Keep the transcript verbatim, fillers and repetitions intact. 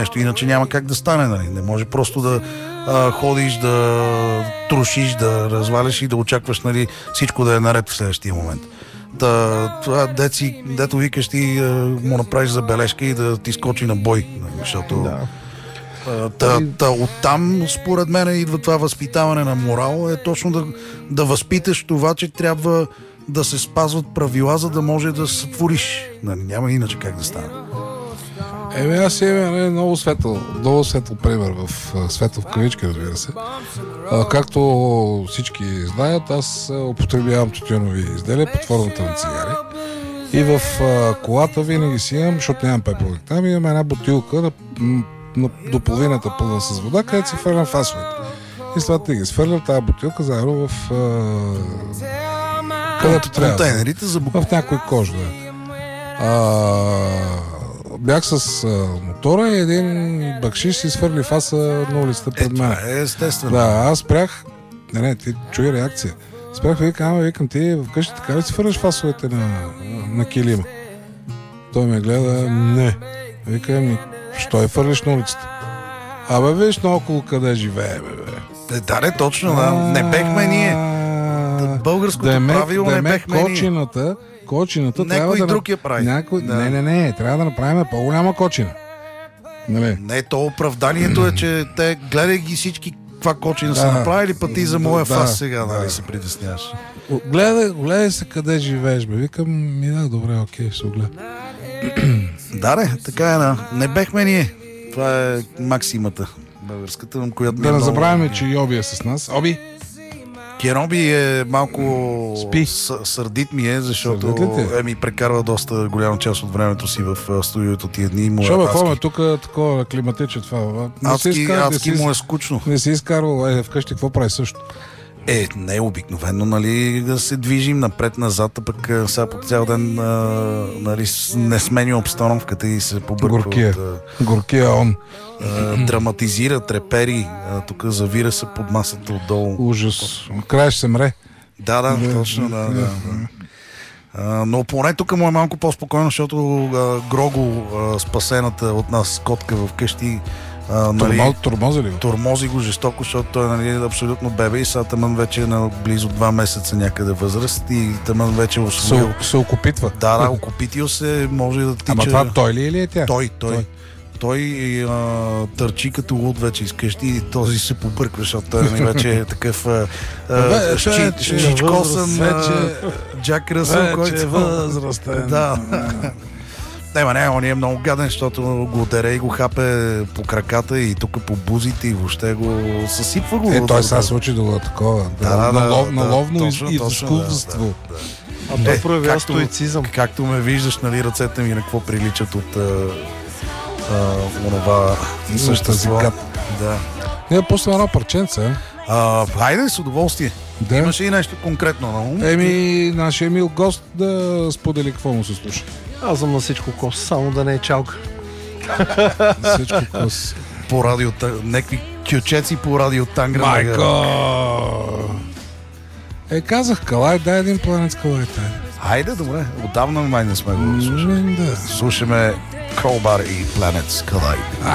нещо, иначе няма как да стане, нали? Не може просто да а, ходиш, да трушиш, да разваляш и да очакваш, нали, всичко да е наред в следващия момент. Да, това деци, дето викаш ти, а, му направиш забележка и да ти скочи на бой, нали? Защото Да. а, та, та, оттам, според мен, идва това възпитаване на морал, е точно да, да възпиташ това, че трябва да се спазват правила, за да може да сътвориш. Нали? Няма иначе как да стане. Еми аз имам много светъл, много светъл пример в светъл в кавички, разбира се. А, както всички знаят, аз употребявам тютюнови изделия под формата на цигари. И в а, колата винаги си имам, защото нямам пепелник. Там имам една бутилка на, на, до половината пълна с вода, където си фърлям фасовете. И след това ги свърлям тази бутилка заедно в а, където трябва. Контейнерите за бутилка. В някой кож, да. А, бях с а, мотора и един бакшиш си свърли фаса на улицата пред мен. Е, е естествено. Да, аз спрях. Не, не, ти чуй реакция. Спрях и викам, ама викам, ти вкъщи така ли си фърляш фасовете на, на килима? Той ме гледа, не. Викам ми, що я фърлиш на улицата? Абе, виж наоколо къде живее, бе, бе. Е, да, не, точно, да. Не бехме ние. Българското Демек, правило не демек, бехме ние. Кочината, кочината Някой трябва да... друг я прави. Някой... Да. Не, не, не, трябва да направим по-голяма кочина. Нали? Не, то оправданието е, че те, гледай ги всички каква кочина са Да. направили, па ти за моя Да. фас сега, Да. нали, се притесняваш. Гледай, гледай се къде живееш, бе. Викам, ми да, добре, окей, ще се огледа. Да, не, така е, да. Не бехме ние. Това е максимата българската, която ми Да е не много- забравяме, че Йоби е с нас. Оби! Кероби е малко Спи. С, сърдит ми е, защото Сърдит ли ти е? е, ми прекарва доста голяма част от времето си в а, студиото тия дни. Му е Шо бе, адски. какво ме тук такова климатиче това? бе? Не си Адски, изкар- не адски си- му е скучно. Не си изкарвал, е, вкъщи какво прави също? Е, не е обикновено, нали, да се движим напред-назад, а пък а, сега по цял ден а, нали, с- не сменя обстановката и се побърква Горкия. от, а, Горкия он. а, драматизира, трепери, а, тук завира се под масата отдолу. Ужас. Край ще се мре. Да, да, точно, да, да. да. А, но поне тук му е малко по-спокойно, защото а, Грого, а, спасената от нас котка в къщи, а, нали, Турмо, турмози ли го? тормози го жестоко, защото той нали, е абсолютно бебе и сега тъмън вече е на близо два месеца някъде възраст и тъмън вече е освоил. Се, се окупитва. Да, да, окупитил се, може да тича. Ама това той ли или е тя? Той, той. Той. Той а, търчи като луд вече из къщи и този се побърква, защото той нали, вече е такъв а, а, Вече- щи- вече е щичкосан възраст, а, вече- Джак Ръсъл, Вече който... е възрастен. Да. Не, ма не, он е много гаден, защото го дере и го хапе по краката и тук по бузите и въобще го съсипва го. Е, той сега се учи да го такова. Да, Да, да, на, лов, да, на ловно точно, и точно, изкуство. да, да. А той Е, проявява както- стоицизъм. Както ме виждаш, нали, ръцете ми на какво приличат от а, а, онова същество. гад. Да. Не, после едно парченце. А, хайде, с удоволствие. Да. Имаше и нещо конкретно на ум. Еми, нашия мил гост да сподели какво му се слуша. Аз съм на всичко кос, само да не е чалка. Всичко кос. По радио, някакви кючеци по радио Тангра. Майко! Е, казах, Калай, дай един планет с Калай. Хайде, добре. Отдавна май не сме го слушали. Да. Слушаме Crowbar и Planets Collide.